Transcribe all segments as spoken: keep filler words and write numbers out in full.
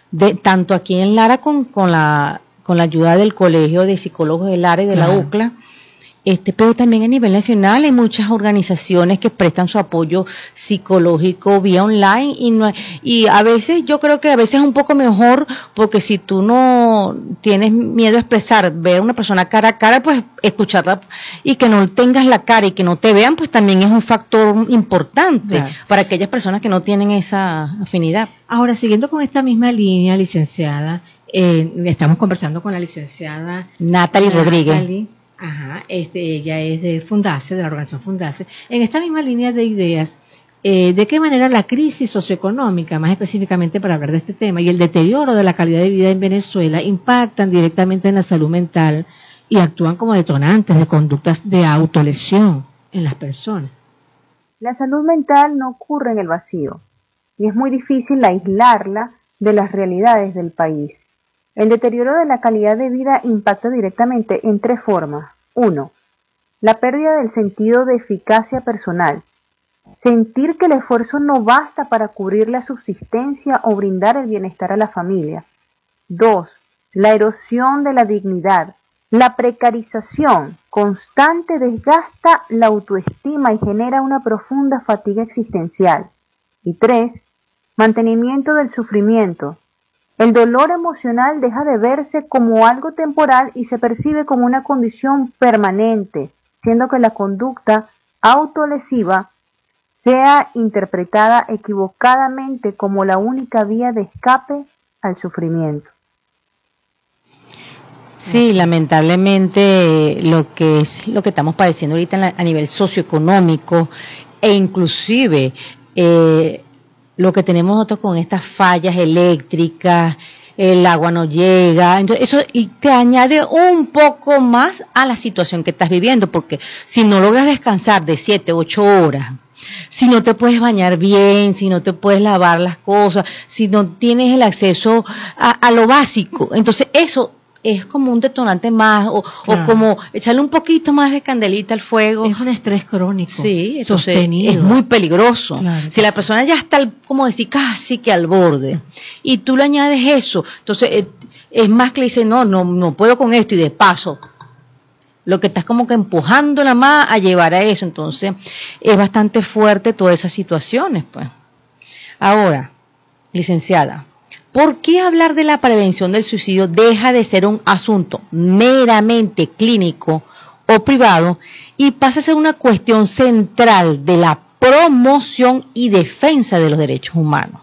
de tanto aquí en Lara con, con la con la ayuda del Colegio de Psicólogos de Lara y de claro. la U C L A, este, pero también a nivel nacional hay muchas organizaciones que prestan su apoyo psicológico vía online y no, y a veces yo creo que a veces es un poco mejor porque si tú no tienes miedo a expresar, ver a una persona cara a cara, pues escucharla y que no tengas la cara y que no te vean, pues también es un factor importante claro. para aquellas personas que no tienen esa afinidad. Ahora, siguiendo con esta misma línea, licenciada, eh, estamos conversando con la licenciada Natalie Rodríguez. Ajá, este, ella es de Fundace, de la organización Fundace. En esta misma línea de ideas, eh, ¿de qué manera la crisis socioeconómica, más específicamente para hablar de este tema, y el deterioro de la calidad de vida en Venezuela impactan directamente en la salud mental y actúan como detonantes de conductas de autolesión en las personas? La salud mental no ocurre en el vacío y es muy difícil aislarla de las realidades del país. El deterioro de la calidad de vida impacta directamente en tres formas. Uno, la pérdida del sentido de eficacia personal. Sentir que el esfuerzo no basta para cubrir la subsistencia o brindar el bienestar a la familia. Dos, la erosión de la dignidad. La precarización constante desgasta la autoestima y genera una profunda fatiga existencial. Y tres, mantenimiento del sufrimiento. El dolor emocional deja de verse como algo temporal y se percibe como una condición permanente, siendo que la conducta autolesiva sea interpretada equivocadamente como la única vía de escape al sufrimiento. Sí, lamentablemente lo que es lo que estamos padeciendo ahorita en la, a nivel socioeconómico e inclusive eh, lo que tenemos nosotros con estas fallas eléctricas, el agua no llega, entonces eso y te añade un poco más a la situación que estás viviendo, porque si no logras descansar de siete, ocho horas, si no te puedes bañar bien, si no te puedes lavar las cosas, si no tienes el acceso a, a lo básico, entonces eso es como un detonante más, o, claro. o como echarle un poquito más de candelita al fuego. Es un estrés crónico, sí, sostenido. Es muy peligroso. Claro, si la persona ya está, como decir, casi que al borde, y tú le añades eso, entonces eh, es más que le dice, no, no, no puedo con esto, y de paso, lo que estás como que empujándola más a llevar a eso, entonces es bastante fuerte todas esas situaciones, pues. Ahora, licenciada, ¿por qué hablar de la prevención del suicidio deja de ser un asunto meramente clínico o privado y pasa a ser una cuestión central de la promoción y defensa de los derechos humanos?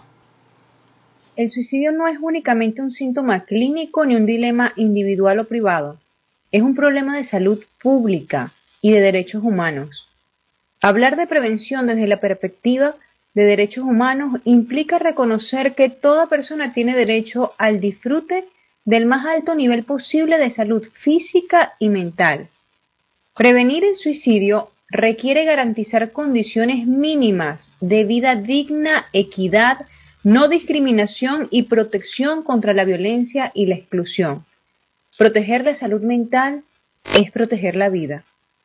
El suicidio no es únicamente un síntoma clínico ni un dilema individual o privado. Es un problema de salud pública y de derechos humanos. Hablar de prevención desde la perspectiva de derechos humanos implica reconocer que toda persona tiene derecho al disfrute del más alto nivel posible de salud física y mental. Prevenir el suicidio requiere garantizar condiciones mínimas de vida digna, equidad, no discriminación y protección contra la violencia y la exclusión. Proteger la salud mental es proteger la vida.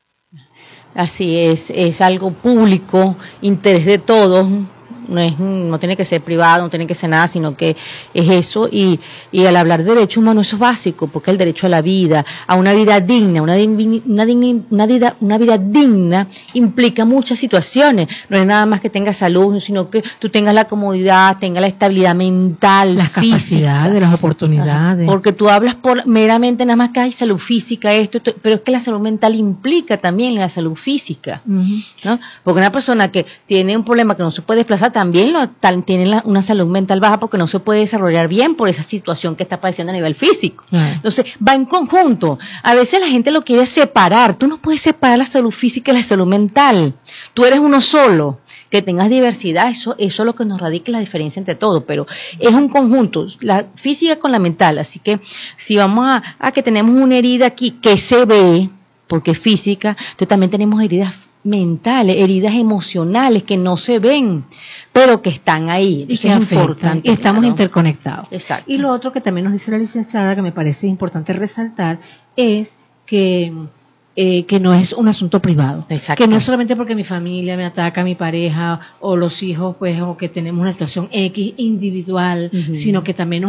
Así es, es algo público, interés de todos, no es, no tiene que ser privado, no tiene que ser nada, sino que es eso, y, y al hablar de derechos humanos eso es básico, porque el derecho a la vida, a una vida digna, una, digni, una, digni, una, vida, una vida digna implica muchas situaciones, no es nada más que tengas salud, sino que tú tengas la comodidad, tengas la estabilidad mental, las física, capacidades, las oportunidades. Porque tú hablas por meramente nada más que hay salud física, esto, esto, pero es que la salud mental implica también la salud física, uh-huh. ¿no? Porque una persona que tiene un problema que no se puede desplazar también lo, tal, tiene la, una salud mental baja porque no se puede desarrollar bien por esa situación que está padeciendo a nivel físico. Uh-huh. Entonces, va en conjunto. A veces la gente lo quiere separar. Tú no puedes separar la salud física y la salud mental. Tú eres uno solo. Que tengas diversidad, eso, eso es lo que nos radica la diferencia entre todo, pero es un conjunto, la física con la mental, así que si vamos a, a que tenemos una herida aquí que se ve, porque es física, entonces también tenemos heridas mentales, heridas emocionales que no se ven, pero que están ahí. Entonces y que es importante. Y estamos claro. interconectados. Exacto. Y lo otro que también nos dice la licenciada, que me parece importante resaltar, es que Eh, que no es un asunto privado, Exacto. que no es solamente porque mi familia me ataca, mi pareja o los hijos, pues, o que tenemos una situación X individual, uh-huh. sino que también nos